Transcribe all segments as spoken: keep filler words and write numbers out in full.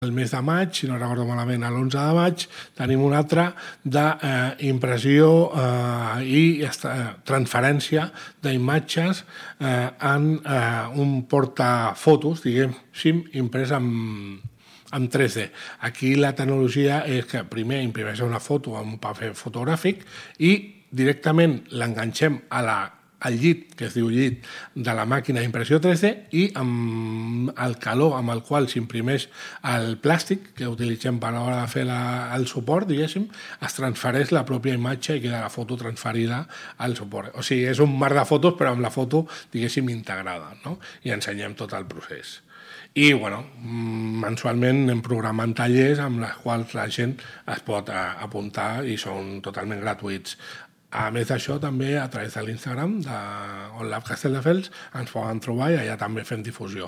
el mes de maig, si no recordo malament, l'onze de maig, tenim un altre d'impressió eh, i eh, transferència d'imatges eh, en eh, un portafotos, diguem-ne, imprès amb, amb tres D. Aquí la tecnologia és que primer imprimeix una foto amb un paper fotogràfic i directament l'enganxem a la el llit, que es diu llit, de la màquina d'impressió tres D i amb el calor amb el qual s'imprimeix el plàstic que utilitzem per a l'hora de fer la, el suport, diguéssim, es transfereix la pròpia imatge i queda la foto transferida al suport. O sigui, és un mar de fotos però amb la foto, diguéssim, integrada, no? I ensenyem tot el procés. I, bueno, mensualment anem programant tallers amb les quals la gent es pot apuntar i són totalment gratuïts. A més d'això, també a través de l'Instagram de OnLab Castelldefels ens poden trobar i allà també fem difusió.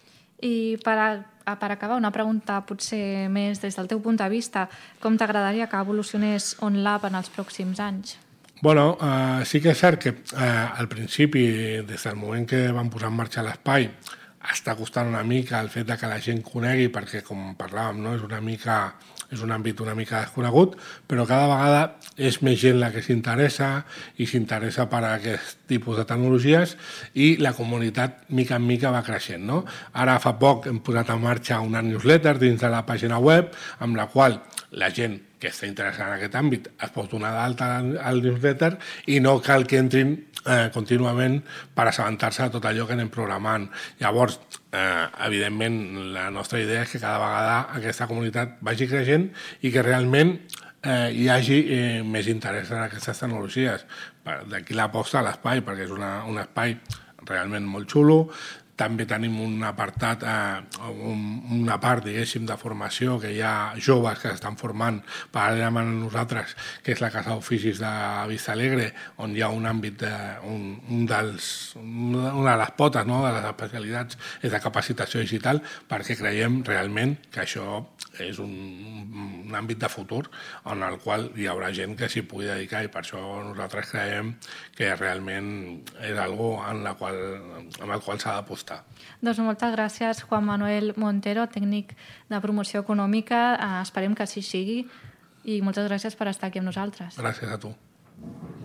I per, a, per acabar, una pregunta potser més des del teu punt de vista. Com t'agradaria que evolucionés OnLab en els pròxims anys? Bueno, eh, sí que és cert que eh, al principi, des del moment que vam posar en marxa l'espai, està costant una mica el fet de que la gent conegui, perquè, com parlàvem, no? és una mica... és un àmbit una mica desconegut, però cada vegada és més gent la que s'interessa i s'interessa per a aquest tipus de tecnologies i la comunitat mica en mica va creixent, no? Ara fa poc hem posat en marxa una newsletter dins de la pàgina web amb la qual la gent que està interessada en aquest àmbit es pot donar d'alta al newsletter i no cal que entrin eh, contínuament per assabentar-se de tot allò que anem programant. Llavors, eh, evidentment, la nostra idea és que cada vegada aquesta comunitat vagi creixent i que realment eh, hi hagi eh, més interès en aquestes tecnologies. D'aquí l'aposta a l'espai, perquè és una, un espai realment molt xulo. També tenim un apartat, eh, un, una part, diguéssim, de formació que hi ha joves que s'estan formant paral·lelament a nosaltres, que és la Casa d'Oficis de Vista Alegre, on hi ha un àmbit, de, un, un dels, una de les potes, no?, de les especialitats és de capacitació digital, perquè creiem realment que això és un, un àmbit de futur en el qual hi haurà gent que s'hi pugui dedicar i per això nosaltres creiem que realment és algo en la qual, amb el qual s'ha d'apostar. Doncs moltes gràcies, Juan Manuel Montero, tècnic de promoció econòmica. Eh, esperem que així sigui i moltes gràcies per estar aquí amb nosaltres. Gràcies a tu.